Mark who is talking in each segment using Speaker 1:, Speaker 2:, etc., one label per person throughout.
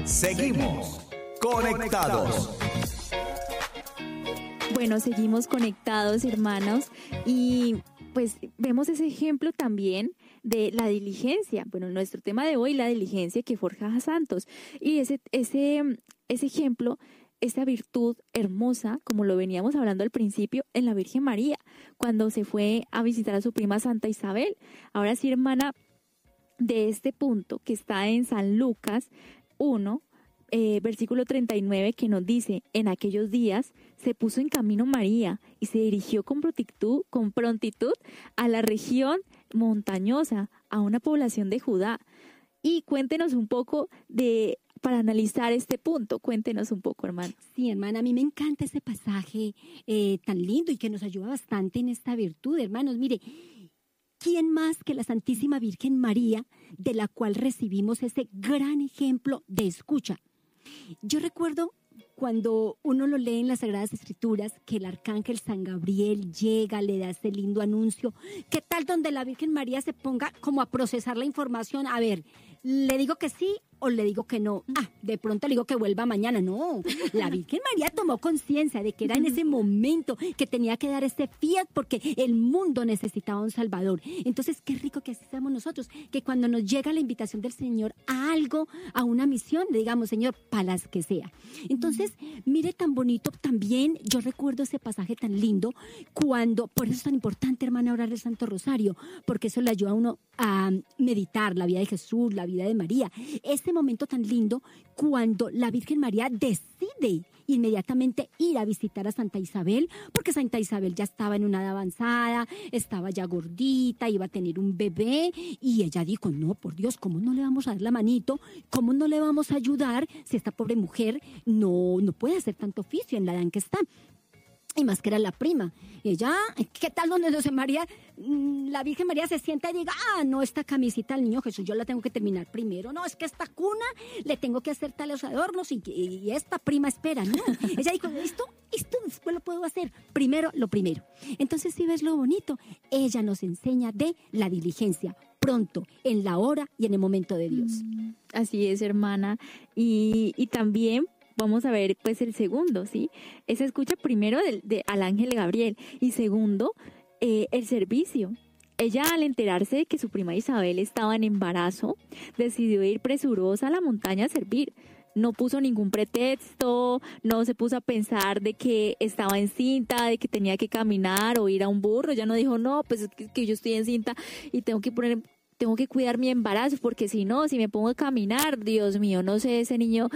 Speaker 1: Seguimos conectados.
Speaker 2: Bueno, seguimos conectados, hermanos, y pues vemos ese ejemplo también de la diligencia. Bueno, nuestro tema de hoy, la diligencia que forja a santos. Y ese ejemplo, esa virtud hermosa, como lo veníamos hablando al principio, en la Virgen María, cuando se fue a visitar a su prima Santa Isabel. Ahora sí, hermana, de este punto que está en San Lucas 1, versículo 39, que nos dice: en aquellos días se puso en camino María y se dirigió con prontitud a la región montañosa, a una población de Judá. Y cuéntenos un poco para analizar este punto. Cuéntenos un poco, hermana.
Speaker 3: Sí, hermana, a mí me encanta ese pasaje tan lindo y que nos ayuda bastante en esta virtud, hermanos. Mire, ¿quién más que la Santísima Virgen María, de la cual recibimos ese gran ejemplo de escucha? Yo recuerdo cuando uno lo lee en las Sagradas Escrituras, que el arcángel San Gabriel llega, le da ese lindo anuncio. ¿Qué tal donde la Virgen María se ponga como a procesar la información? A ver, ¿le digo que sí o le digo que no? De pronto le digo que vuelva mañana. No, la Virgen María tomó conciencia de que era en ese momento que tenía que dar ese fiat porque el mundo necesitaba un Salvador. Entonces, qué rico que así seamos nosotros, que cuando nos llega la invitación del Señor a algo, a una misión, le digamos: Señor, para las que sea. Entonces, mire, tan bonito también, yo recuerdo ese pasaje tan lindo, por eso es tan importante, hermana, orar el Santo Rosario, porque eso le ayuda a uno a meditar la vida de Jesús, la vida de María. Este momento tan lindo cuando la Virgen María decide inmediatamente ir a visitar a Santa Isabel, porque Santa Isabel ya estaba en una edad avanzada, estaba ya gordita, iba a tener un bebé, y ella dijo: no, por Dios, ¿cómo no le vamos a dar la manito? ¿Cómo no le vamos a ayudar si esta pobre mujer no puede hacer tanto oficio en la edad en que está? Y más que era la prima. Ella, ¿qué tal donde José María, la Virgen María se sienta y diga: no, esta camisita al niño Jesús yo la tengo que terminar primero? No, es que esta cuna le tengo que hacer tales adornos y esta prima espera. No, ella dijo: esto después lo puedo hacer. Primero, lo primero. Entonces, si ves lo bonito, ella nos enseña de la diligencia, pronto, en la hora y en el momento de Dios.
Speaker 2: Así es, hermana. Y también vamos a ver pues el segundo, ¿sí? Esa escucha primero al ángel Gabriel, y segundo, el servicio. Ella, al enterarse de que su prima Isabel estaba en embarazo, decidió ir presurosa a la montaña a servir. No puso ningún pretexto, no se puso a pensar de que estaba encinta, de que tenía que caminar o ir a un burro. Ya no dijo: no, pues es que yo estoy encinta y tengo que cuidar mi embarazo, porque si me pongo a caminar, Dios mío, no sé, ese niño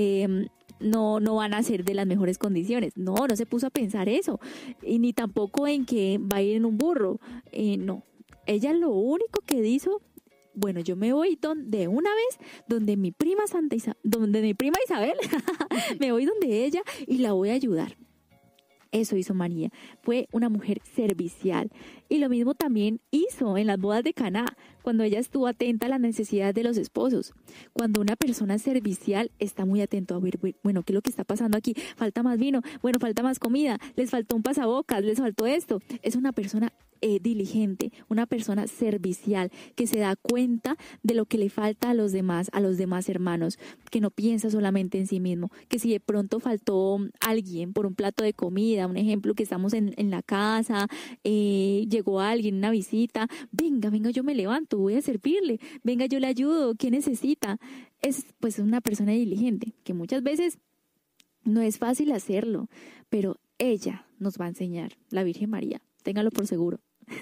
Speaker 2: no van a ser de las mejores condiciones. No se puso a pensar eso, y ni tampoco en que va a ir en un burro. No, ella lo único que hizo: bueno, yo me voy de una vez donde mi prima Isabel, me voy donde ella y la voy a ayudar. Eso hizo María, fue una mujer servicial. Y lo mismo también hizo en las bodas de Caná, cuando ella estuvo atenta a las necesidades de los esposos. Cuando una persona servicial está muy atento a ver, bueno, ¿qué es lo que está pasando aquí? Falta más vino, bueno, falta más comida, les faltó un pasabocas, les faltó esto. Es una persona diligente, una persona servicial, que se da cuenta de lo que le falta a los demás hermanos, que no piensa solamente en sí mismo, que si de pronto faltó alguien por un plato de comida, un ejemplo, que estamos en la casa, llegó alguien, una visita, venga, yo me levanto, voy a servirle, venga, yo le ayudo, ¿qué necesita? Es pues una persona diligente, que muchas veces no es fácil hacerlo, pero ella nos va a enseñar, la Virgen María, téngalo por seguro.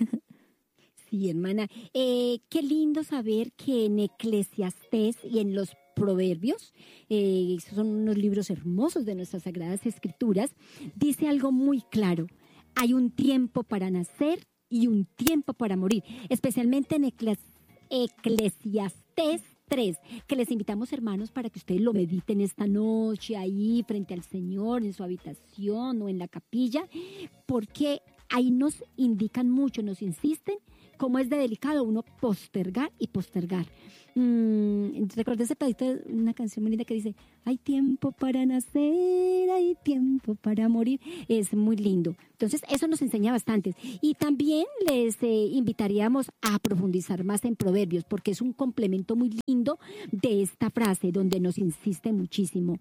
Speaker 3: Sí, hermana. Qué lindo saber que en Eclesiastés y en los Proverbios, esos son unos libros hermosos de nuestras Sagradas Escrituras, dice algo muy claro: hay un tiempo para nacer y un tiempo para morir, especialmente en Eclesiastés 3, que les invitamos, hermanos, para que ustedes lo mediten esta noche ahí frente al Señor, en su habitación o en la capilla, porque ahí nos indican mucho, nos insisten cómo es de delicado uno postergar y postergar. Recordé ese pedacito de una canción muy linda que dice: hay tiempo para nacer, hay tiempo para morir. Es muy lindo. Entonces, eso nos enseña bastante. Y también les invitaríamos a profundizar más en Proverbios, porque es un complemento muy lindo de esta frase, donde nos insiste muchísimo.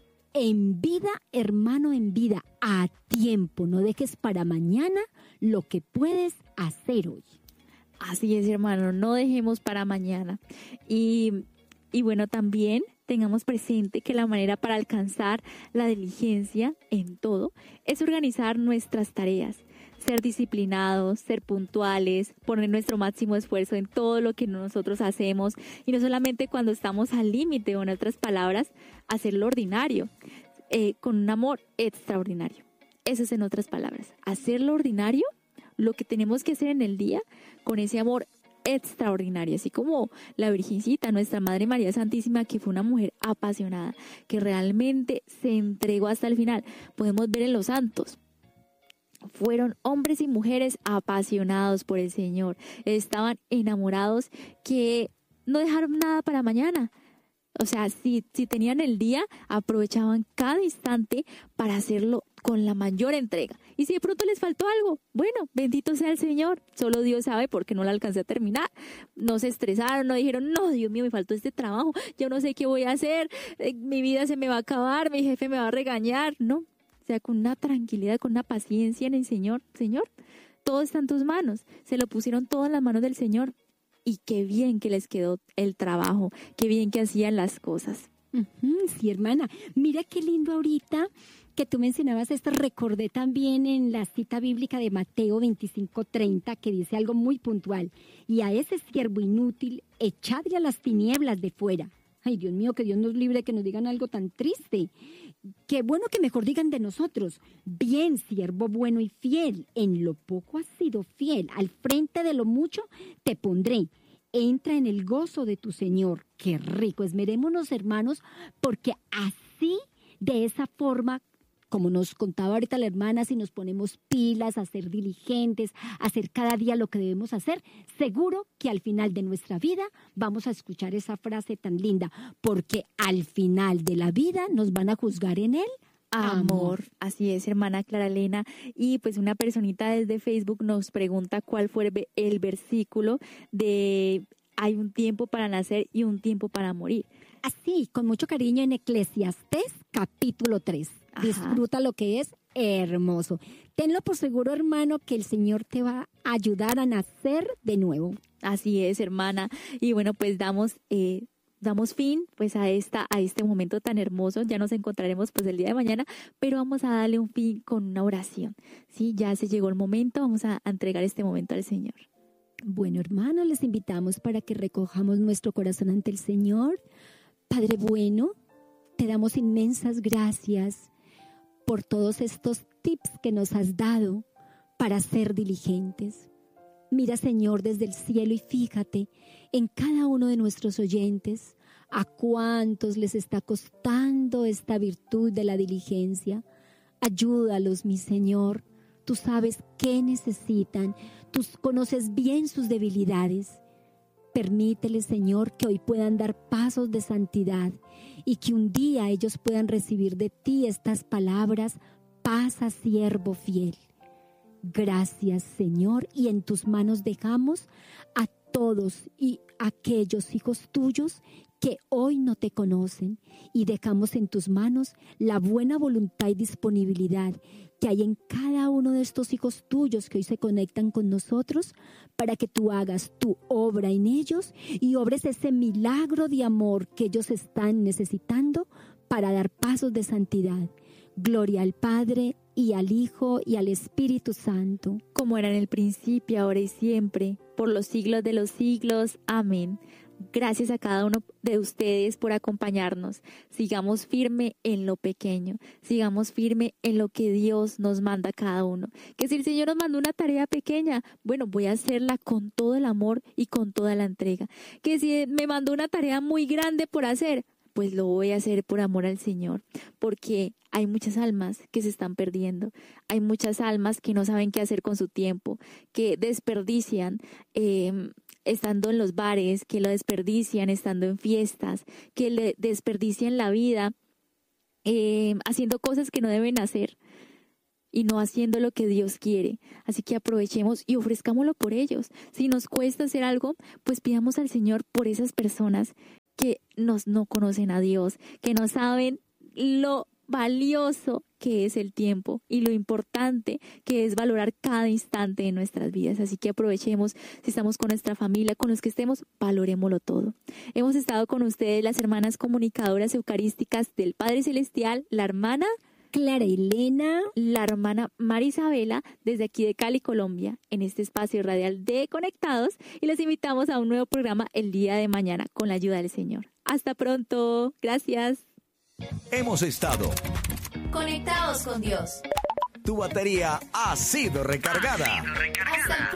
Speaker 3: En vida, hermano, en vida, a tiempo. No dejes para mañana lo que puedes hacer hoy.
Speaker 2: Así es, hermano, no dejemos para mañana. Y bueno, también tengamos presente que la manera para alcanzar la diligencia en todo es organizar nuestras tareas, ser disciplinados, ser puntuales, poner nuestro máximo esfuerzo en todo lo que nosotros hacemos, y no solamente cuando estamos al límite, o en otras palabras, hacer lo ordinario, con un amor extraordinario. Eso es, en otras palabras, hacer lo ordinario, lo que tenemos que hacer en el día, con ese amor extraordinario, así como la Virgencita, nuestra Madre María Santísima, que fue una mujer apasionada, que realmente se entregó hasta el final. Podemos ver en los santos, fueron hombres y mujeres apasionados por el Señor, estaban enamorados, que no dejaron nada para mañana. O sea, si tenían el día, aprovechaban cada instante para hacerlo con la mayor entrega. Y si de pronto les faltó algo, bueno, bendito sea el Señor. Solo Dios sabe por qué no la alcancé a terminar. No se estresaron, no dijeron: no, Dios mío, me faltó este trabajo, yo no sé qué voy a hacer, mi vida se me va a acabar, mi jefe me va a regañar. No, o sea, con una tranquilidad, con una paciencia en el Señor. Señor, todo está en tus manos. Se lo pusieron todo en las manos del Señor. Y qué bien que les quedó el trabajo, qué bien que hacían las cosas.
Speaker 3: Sí, hermana. Mira qué lindo ahorita que tú mencionabas esto. Recordé también en la cita bíblica de Mateo 25:30, que dice algo muy puntual: y a ese siervo inútil, echadle a las tinieblas de fuera. Ay, Dios mío, que Dios nos libre de que nos digan algo tan triste. Qué bueno que mejor digan de nosotros: bien, siervo bueno y fiel, en lo poco has sido fiel, al frente de lo mucho te pondré. Entra en el gozo de tu Señor. Qué rico. Esmerémonos, hermanos, porque así, de esa forma, como nos contaba ahorita la hermana, si nos ponemos pilas, a ser diligentes, a hacer cada día lo que debemos hacer, seguro que al final de nuestra vida vamos a escuchar esa frase tan linda: porque al final de la vida nos van a juzgar en él amor.
Speaker 2: Así es, hermana Clara Elena. Y pues una personita desde Facebook nos pregunta cuál fue el versículo de hay un tiempo para nacer y un tiempo para morir.
Speaker 3: Así, con mucho cariño, en Eclesiastés capítulo 3. Ajá. Disfruta lo que es hermoso. Tenlo por seguro, hermano, que el Señor te va a ayudar a nacer de nuevo.
Speaker 2: Así es, hermana. Y bueno, pues damos fin pues a este momento tan hermoso. Ya nos encontraremos pues el día de mañana, pero vamos a darle un fin con una oración. Sí, ya se llegó el momento, vamos a entregar este momento al Señor.
Speaker 3: Bueno, hermanos, les invitamos para que recojamos nuestro corazón ante el Señor. Padre bueno, te damos inmensas gracias por todos estos tips que nos has dado para ser diligentes. Mira, Señor, desde el cielo y fíjate en cada uno de nuestros oyentes, a cuántos les está costando esta virtud de la diligencia. Ayúdalos, mi Señor. Tú sabes qué necesitan, tú conoces bien sus debilidades. Permíteles, Señor, que hoy puedan dar pasos de santidad y que un día ellos puedan recibir de ti estas palabras: pasa, siervo fiel. Gracias, Señor, y en tus manos dejamos a todos y aquellos hijos tuyos que hoy no te conocen, y dejamos en tus manos la buena voluntad y disponibilidad que hay en cada uno de estos hijos tuyos que hoy se conectan con nosotros, para que tú hagas tu obra en ellos y obres ese milagro de amor que ellos están necesitando para dar pasos de santidad. Gloria al Padre, y al Hijo, y al Espíritu Santo.
Speaker 2: Como era en el principio, ahora y siempre, por los siglos de los siglos. Amén. Gracias a cada uno de ustedes por acompañarnos. Sigamos firme en lo pequeño. Sigamos firme en lo que Dios nos manda a cada uno. Que si el Señor nos mandó una tarea pequeña, bueno, voy a hacerla con todo el amor y con toda la entrega. Que si me mandó una tarea muy grande por hacer, pues lo voy a hacer por amor al Señor. Porque hay muchas almas que se están perdiendo, hay muchas almas que no saben qué hacer con su tiempo, que desperdician estando en los bares, que lo desperdician estando en fiestas, que le desperdician la vida haciendo cosas que no deben hacer y no haciendo lo que Dios quiere. Así que aprovechemos y ofrezcámoslo por ellos. Si nos cuesta hacer algo, pues pidamos al Señor por esas personas que no conocen a Dios, que no saben lo valioso que es el tiempo y lo importante que es valorar cada instante de nuestras vidas. Así que aprovechemos, si estamos con nuestra familia, con los que estemos, valorémoslo todo. Hemos estado con ustedes las hermanas comunicadoras eucarísticas del Padre Celestial, la hermana
Speaker 3: Clara Elena,
Speaker 2: la hermana María Isabela, desde aquí de Cali, Colombia, en este espacio radial de Conectados, y los invitamos a un nuevo programa el día de mañana con la ayuda del Señor. Hasta pronto. Gracias.
Speaker 1: Hemos estado
Speaker 4: Conectados con Dios.
Speaker 1: Tu batería ha sido recargada.
Speaker 4: Hasta el